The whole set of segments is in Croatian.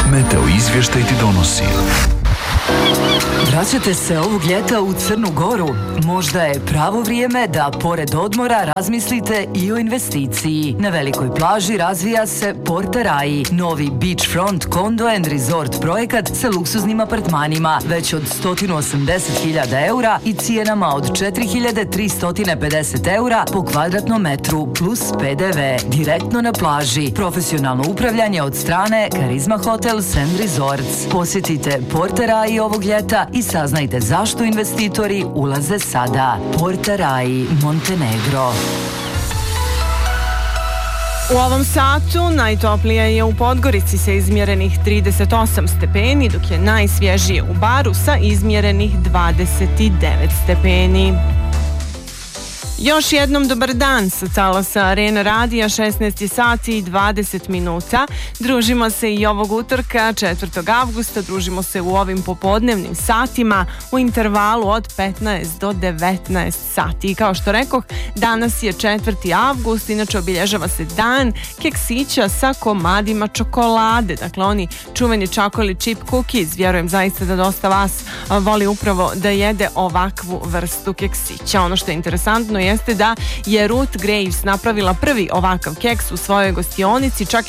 Meteo izvještaj ti donosi. Vraćate se ovog ljeta u Crnu Goru? Možda je pravo vrijeme da pored odmora razmislite i o investiciji. Na velikoj plaži razvija se Porta Rai, novi beachfront condo and resort projekat sa luksuznim apartmanima već od 180.000 eura i cijenama od 4.350 eura po kvadratnom metru plus PDV. Direktno na plaži. Profesionalno upravljanje od strane Karizma Hotels and Resorts. Posjetite Porta Rai ovog ljeta i saznajte zašto investitori ulaze sada. Porta Rai, Montenegro. U ovom satu najtoplije je u Podgorici sa izmjerenih 38 stepeni, dok je najsvježije u Baru sa izmjerenih 29 stepeni. Još jednom dobar dan sa talasa Arena Radija, 16 sati i 20 minuta. Družimo se i ovog utorka, 4. avgusta, družimo se u ovim popodnevnim satima u intervalu od 15 do 19 sati. I kao što rekoh, danas je 4. avgust, inače obilježava se dan keksića sa komadima čokolade. Dakle, oni čuveni chocolate chip cookies. Vjerujem zaista da dosta vas voli upravo da jede ovakvu vrstu keksića. Ono što je interesantno jeste da je Ruth Graves napravila prvi ovakav keks u svojoj gostionici čak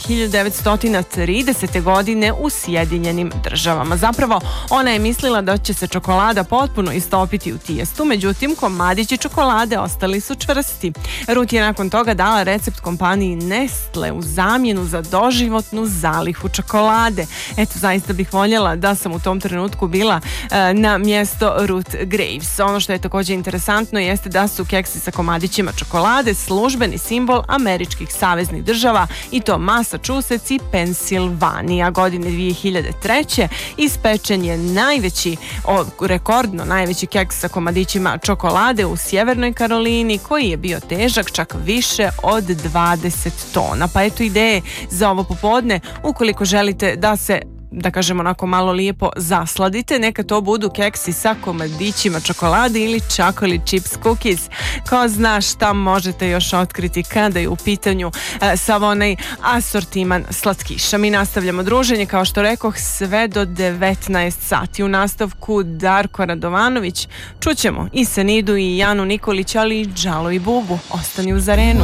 1930. godine u Sjedinjenim Državama. Zapravo, ona je mislila da će se čokolada potpuno istopiti u tijestu, međutim, komadići čokolade ostali su čvrsti. Ruth je nakon toga dala recept kompaniji Nestle u zamjenu za doživotnu zalihu čokolade. Eto, zaista bih voljela da sam u tom trenutku bila na mjesto Ruth Graves. Ono što je također interesantno jeste da su keksi sa komadićima čokolade službeni simbol američkih saveznih država, i to Massachusetts i Pensilvanija. Godine 2003. ispečen je rekordno najveći keks sa komadićima čokolade u Sjevernoj Karolini, koji je bio težak čak više od 20 tona. Pa eto ideje za ovo popodne, ukoliko želite da se, da kažemo onako malo lijepo zasladite, neka to budu keksi sa komadićima čokolade ili chocolate chips cookies. Ko zna šta možete još otkriti kada je u pitanju sav onaj asortiman slatkiša. Mi nastavljamo druženje, kao što rekoh, sve do 19 sati. U nastavku Darko Radovanović, čućemo i Senidu i Janu Nikolić, ali i Džalo i Bubu. Ostani uz Arenu.